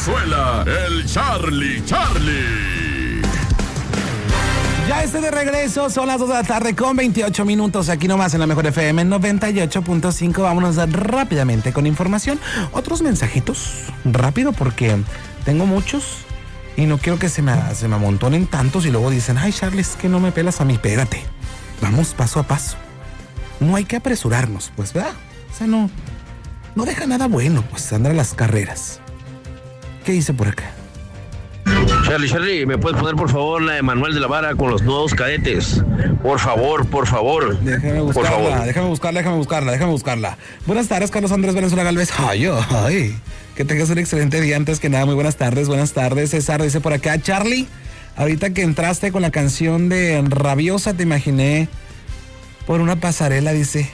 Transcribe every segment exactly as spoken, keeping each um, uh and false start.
Zarzuela, el Charlie Charlie. Ya estoy de regreso, son las dos de la tarde con veintiocho minutos, aquí nomás en la Mejor F M noventa y ocho punto cinco. Vámonos rápidamente con información. Otros mensajitos, rápido porque tengo muchos y no quiero que se me, se me amontonen tantos y luego dicen, ay Charlie, es que no me pelas a mí, pégate. Vamos paso a paso. No hay que apresurarnos, pues, ¿verdad? O sea, no, no deja nada bueno, pues, andar a las carreras. ¿Qué dice por acá? Charlie, Charlie, ¿me puedes poner por favor la de Manuel de la Vara con los nuevos cadetes? Por favor, por favor. Déjame buscarla, por favor. déjame buscarla, déjame buscarla, déjame buscarla. Buenas tardes, Carlos Andrés Valenzuela Galvez. Ay, ay, que tengas un excelente día. Antes que nada, muy buenas tardes, buenas tardes. César dice por acá, Charlie, ahorita que entraste con la canción de Rabiosa, te imaginé por una pasarela, dice.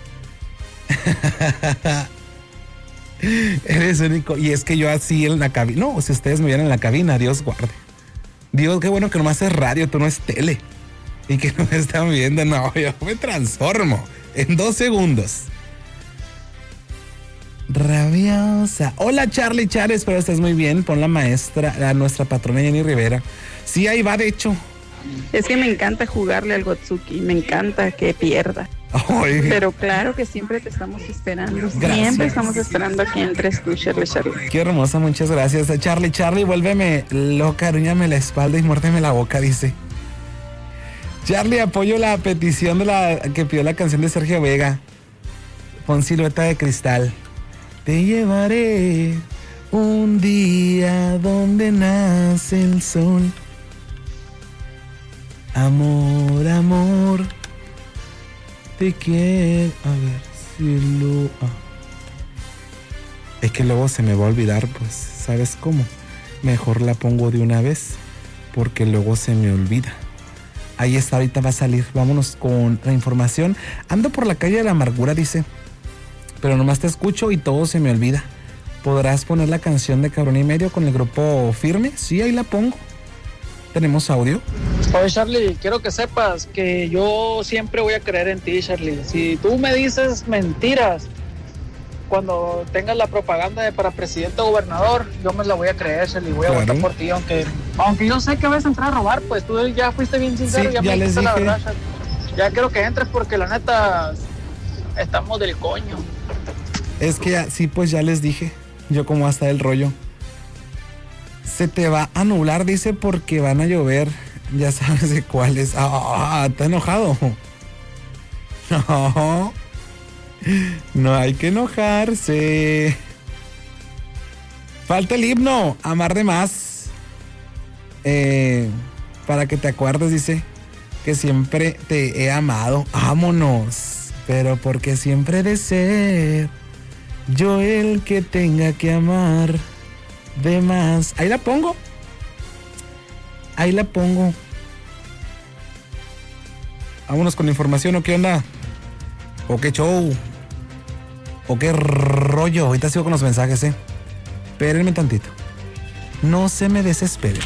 Eres único. Y es que yo así en la cabina. No, si ustedes me vieran en la cabina, Dios guarde. Dios, qué bueno que nomás es radio, tú no es tele. Y que no me están viendo. No, yo me transformo en dos segundos. Rabiosa. Hola Charlie Chávez, espero estés muy bien. Pon la maestra, a nuestra patrona Jenny Rivera. Sí, ahí va, de hecho. Es que me encanta jugarle al Gotsuki, me encanta que pierda. Ay. Pero claro que siempre te estamos esperando. Gracias. Siempre estamos esperando a que entres tú, Charlie Charlie. Qué hermosa, muchas gracias. Charlie, Charlie, vuélveme loca, arúñame la espalda y muérdeme la boca, dice. Charlie, apoyo la petición de la que pidió la canción de Sergio Vega. Pon Silueta de Cristal. Te llevaré un día donde nace el sol. Amor, amor, te quiero. A ver si lo... Ah. Es que luego se me va a olvidar, pues, ¿sabes cómo? Mejor la pongo de una vez, porque luego se me olvida. Ahí está, ahorita va a salir. Vámonos con la información. Ando por la calle de la amargura, dice. Pero nomás te escucho y todo se me olvida. ¿Podrás poner la canción de Cabrón y Medio con el grupo Firme? Sí, ahí la pongo. ¿Tenemos audio? Oye, Charlie, quiero que sepas que yo siempre voy a creer en ti, Charlie. Si tú me dices mentiras cuando tengas la propaganda de para presidente o gobernador, yo me la voy a creer, Charlie. Voy a Claro. votar por ti, aunque aunque yo sé que vas a entrar a robar, pues tú ya fuiste bien sincero, Sí, ya, ya me les dijiste la dije. verdad, Charlie. Ya quiero que entres porque la neta estamos del coño. Es que ya, sí, pues ya les dije. Yo como hasta el rollo. Se te va a nublar, dice, porque van a llover. Ya sabes de cuáles. Ah, está enojado. No. No hay que enojarse. Falta el himno. Amar de más. Eh, para que te acuerdes, dice, que siempre te he amado. Vámonos. Pero porque siempre he de ser yo el que tenga que amar de más. Ahí la pongo. Ahí la pongo. Vámonos con información, ¿o qué onda? ¿O qué show? ¿O qué rollo? Ahorita sigo con los mensajes, ¿eh? Espérenme tantito. No se me desesperen.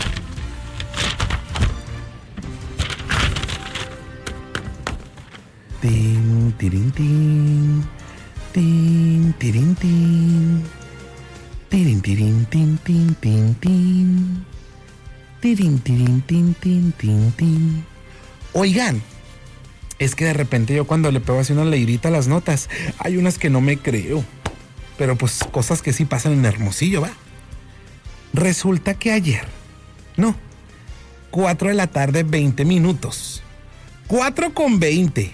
Tin, tirin, tin. Tin, tirin, tin. Tirin, tirin, tin, tin, tin, tin. Tirin, tirin, tin, tin, tin, tin. Oigan, es que de repente yo cuando le pego así una leidita a las notas, hay unas que no me creo. Pero pues cosas que sí pasan en Hermosillo, ¿va? Resulta que ayer, no, cuatro de la tarde, veinte minutos. cuatro con veinte.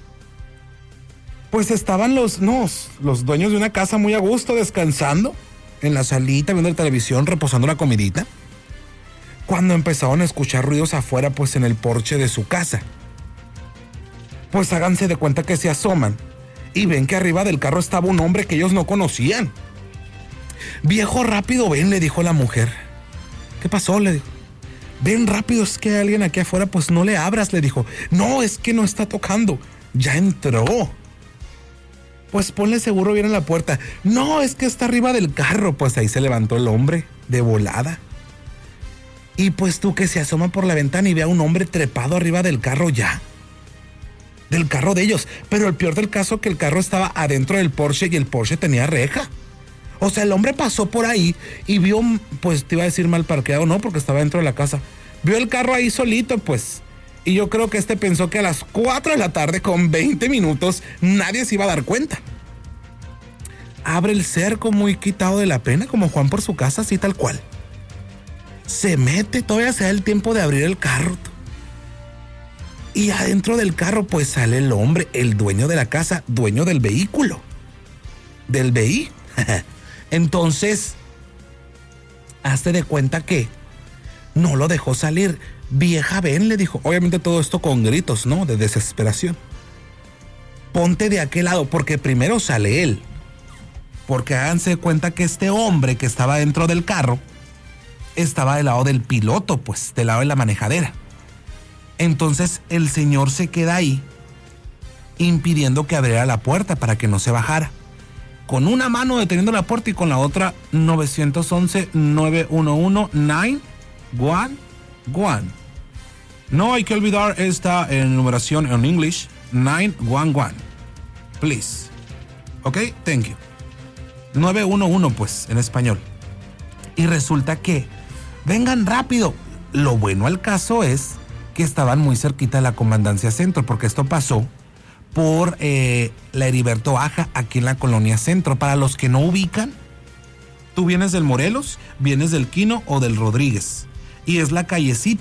Pues estaban los, no, los dueños de una casa muy a gusto, descansando en la salita, viendo la televisión, reposando la comidita, cuando empezaron a escuchar ruidos afuera, pues en el porche de su casa. Pues háganse de cuenta que se asoman y ven que arriba del carro estaba un hombre que ellos no conocían. Viejo, rápido, ven, le dijo la mujer. ¿Qué pasó? Le dijo. Ven rápido, es que hay alguien aquí afuera, pues no le abras, le dijo. No, es que no está tocando, ya entró. Pues ponle seguro bien en la puerta. No, es que está arriba del carro. Pues ahí se levantó el hombre de volada. Y pues tú que se asoma por la ventana y ve a un hombre trepado arriba del carro ya. Del carro de ellos. Pero el peor del caso que el carro estaba adentro del Porsche y el Porsche tenía reja. O sea, el hombre pasó por ahí y vio, pues te iba a decir mal parqueado, no, porque estaba dentro de la casa. Vio el carro ahí solito, pues. Y yo creo que este pensó que a las cuatro de la tarde con veinte minutos nadie se iba a dar cuenta. Abre el cerco muy quitado de la pena, como Juan por su casa, así tal cual. Se mete, todavía se da el tiempo de abrir el carro. Y adentro del carro pues sale el hombre, el dueño de la casa, dueño del vehículo. Del vehículo. Entonces, hazte de cuenta que no lo dejó salir. Vieja, ven, le dijo. Obviamente todo esto con gritos, ¿no? De desesperación. Ponte de aquel lado, porque primero sale él. Porque háganse de cuenta que este hombre que estaba dentro del carro estaba del lado del piloto, pues, del lado de la manejadera. Entonces el señor se queda ahí, impidiendo que abriera la puerta para que no se bajara. Con una mano deteniendo la puerta y con la otra nueve once, nueve uno uno, nueve uno uno. No hay que olvidar esta enumeración en English. nueve uno uno. Please. Ok, thank you. nueve uno uno, pues, en español. Y resulta que, vengan rápido. Lo bueno al caso es que estaban muy cerquita de la Comandancia Centro, porque esto pasó por eh, la Heriberto Aja, aquí en la Colonia Centro. Para los que no ubican, tú vienes del Morelos, vienes del Quino o del Rodríguez. Y es la callecita